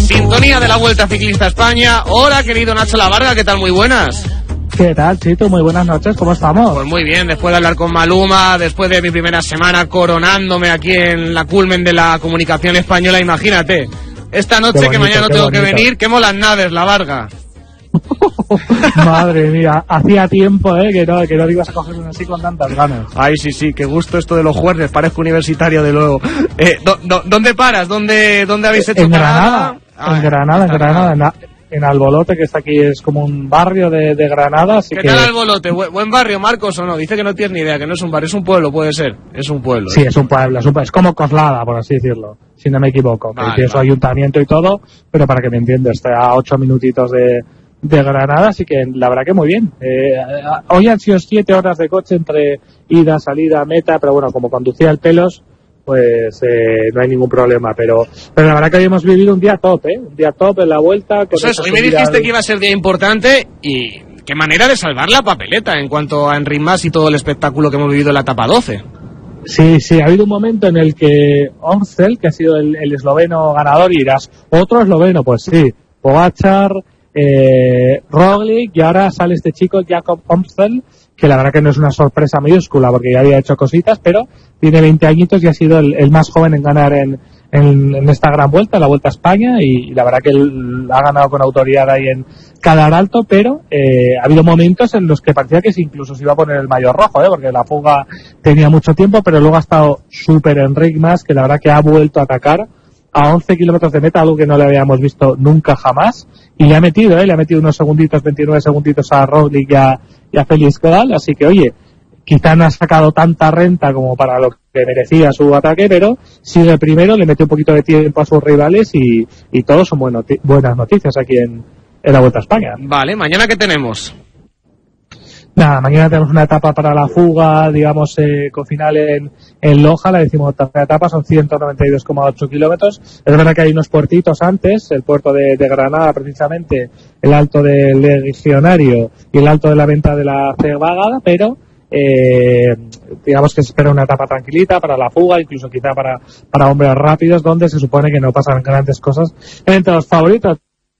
Sintonía de la Vuelta Ciclista España. Hola, querido Nacho Lavarga, ¿qué tal? Muy buenas. ¿Qué tal, Chito? Muy buenas noches, ¿cómo estamos? Pues muy bien, después de hablar con Maluma, después de mi primera semana coronándome aquí en la culmen de la comunicación española, imagínate. Esta noche bonito, que mañana no tengo que venir, quemo las naves, Lavarga. Madre mía, hacía tiempo que no ibas a coger una así con tantas ganas. Ay, sí, qué gusto esto de los jueves, parezco universitario de luego. ¿Dónde paras? ¿Dónde habéis hecho en parada? Granada, en Albolote, que está aquí, es como un barrio de Granada. Así ¿Qué tal Albolote? ¿Buen barrio, Marcos, o no? Dice que no tienes ni idea, que no es un barrio, es un pueblo, puede ser. Es un pueblo. Sí, es un pueblo, es como Coslada, por así decirlo, si no me equivoco. Vale, tiene su ayuntamiento y todo, pero para que me entiendas, está a 8 minutitos de Granada, así que la verdad que muy bien. Hoy han sido 7 horas de coche entre ida, salida, meta, pero bueno, como conducía el Pelos, pues no hay ningún problema, pero la verdad que hoy hemos vivido un día top, un día top en la vuelta. Hoy me dijiste que iba a ser día importante y qué manera de salvar la papeleta en cuanto a Enric Mas y todo el espectáculo que hemos vivido en la etapa 12. Sí, ha habido un momento en el que Omsel, que ha sido el esloveno ganador, y dirás, ¿otro esloveno? Pues sí, Pogačar, Roglic, y ahora sale este chico Jakob Omsel, que la verdad que no es una sorpresa mayúscula porque ya había hecho cositas, pero tiene 20 añitos y ha sido el más joven en ganar en esta gran vuelta, la Vuelta a España, y la verdad que él ha ganado con autoridad ahí en Calaralto, pero ha habido momentos en los que parecía que incluso se iba a poner el maillot rojo, porque la fuga tenía mucho tiempo, pero luego ha estado súper Enric Mas, que la verdad que ha vuelto a atacar a 11 kilómetros de meta, algo que no le habíamos visto nunca jamás, y le ha metido unos segunditos, 29 segunditos a Roglic y a Félix Gall, así que oye, quizá no ha sacado tanta renta como para lo que merecía su ataque, pero sigue primero, le metió un poquito de tiempo a sus rivales y todos son buenas noticias aquí en la Vuelta a España. Vale, ¿mañana qué tenemos? Nada, mañana tenemos una etapa para la fuga, digamos, con final en Loja, la 18ª etapa, son 192,8 kilómetros. Es verdad que hay unos puertitos antes, el puerto de Granada precisamente, el Alto del Legionario y el Alto de la Venta de la Cebagada, pero digamos que se espera una etapa tranquilita para la fuga, incluso quizá para hombres rápidos, donde se supone que no pasan grandes cosas. Entre los favoritos,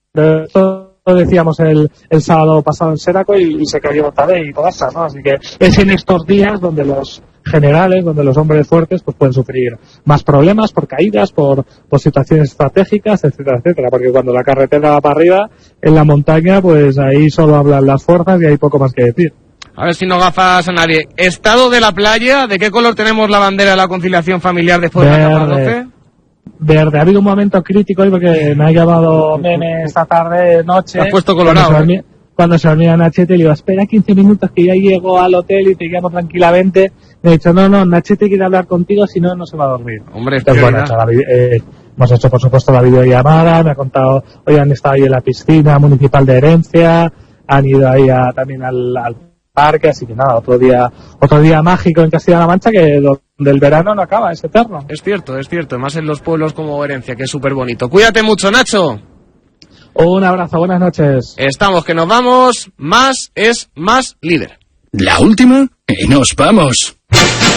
lo decíamos el sábado pasado en Seraco y se cayó Tadej y todas esas, ¿no? Así que es en estos días donde los generales, donde los hombres fuertes pues pueden sufrir más problemas por caídas, por situaciones estratégicas, etcétera, porque cuando la carretera va para arriba, en la montaña, pues ahí solo hablan las fuerzas y hay poco más que decir. A ver si no gafas a nadie. ¿Estado de la playa? ¿De qué color tenemos la bandera de la conciliación familiar después de la etapa 12? Verde. Ha habido un momento crítico hoy porque me ha llamado Meme esta tarde, noche. Te has puesto colorado. Cuando se dormía Nachete, le digo, espera 15 minutos que ya llego al hotel y te llamo tranquilamente. Me ha dicho, no, Nachete quiere hablar contigo, si no, no se va a dormir. Hombre, entonces, bueno, hemos hecho, por supuesto, la videollamada. Me ha contado, hoy han estado ahí en la piscina municipal de Herencia, han ido ahí también al parque, así que nada, otro día mágico en Castilla-La Mancha, que donde el verano no acaba, es eterno. Es cierto, más en los pueblos como Herencia, que es súper bonito. Cuídate mucho, Nacho. Un abrazo, buenas noches. Estamos, que nos vamos. Más es más líder. La última y nos vamos.